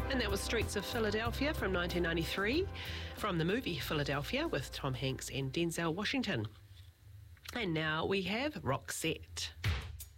And that was Streets of Philadelphia from 1993 from the movie Philadelphia with Tom Hanks and Denzel Washington. And now we have Roxette.